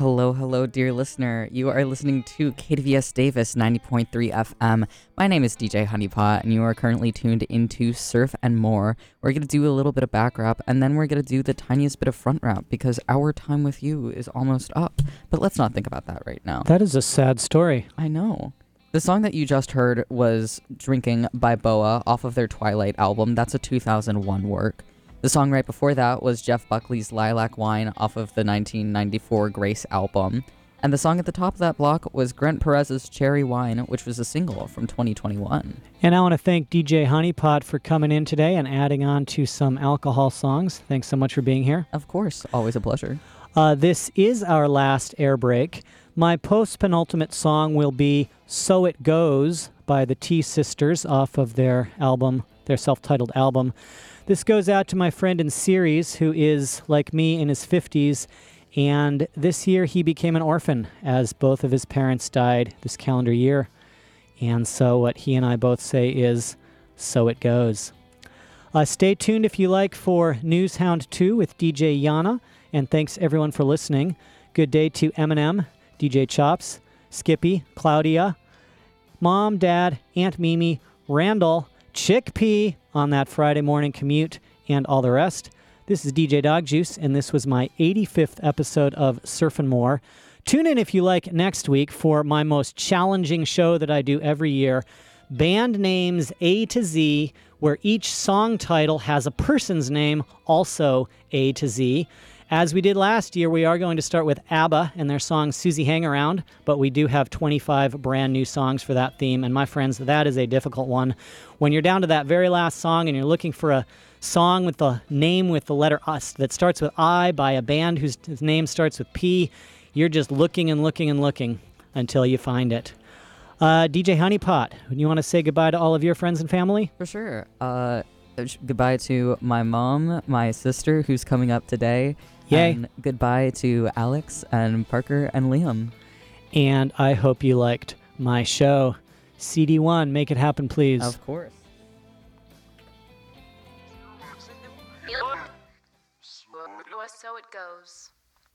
Hello, hello, dear listener. You are listening to KDVS Davis 90.3 FM. My name is DJ Honeypot, and you are currently tuned into Surf and More. We're going to do a little bit of back rap, and then we're going to do the tiniest bit of front rap because our time with you is almost up. But let's not think about that right now. That is a sad story. I know. The song that you just heard was Drinking by Boa off of their Twilight album. That's a 2001 work. The song right before that was Jeff Buckley's Lilac Wine off of the 1994 Grace album. And the song at the top of that block was Grant Perez's Cherry Wine, which was a single from 2021. And I want to thank DJ Honeypot for coming in today and adding on to some alcohol songs. Thanks so much for being here. Of course, always a pleasure. This is our last air break. My post-penultimate song will be So It Goes by the T Sisters off of their album, their self-titled album. This goes out to my friend in series who is, like me, in his 50s, and this year he became an orphan as both of his parents died this calendar year. And so what he and I both say is, so it goes. Stay tuned if you like for News Hound 2 with DJ Yana, and thanks everyone for listening. Good day to Eminem, DJ Chops, Skippy, Claudia, Mom, Dad, Aunt Mimi, Randall, Chickpea on that Friday morning commute, and all the rest. This is DJ Dog Juice, and this was my 85th episode of Surf and More. Tune in if you like next week for my most challenging show that I do every year, Band Names A to Z, where each song title has a person's name, also A to Z. As we did last year, we are going to start with ABBA and their song Susie Hang Around, but we do have 25 brand new songs for that theme, and my friends, that is a difficult one. When you're down to that very last song and you're looking for a song with the name with the letter us that starts with I by a band whose name starts with P, you're just looking and looking and looking until you find it. DJ Honeypot, you want to say goodbye to all of your friends and family? For sure. Goodbye to my mom, my sister, who's coming up today. Yay. And goodbye to Alex and Parker and Liam. And I hope you liked my show. CD1, make it happen, please. Of course. So it goes.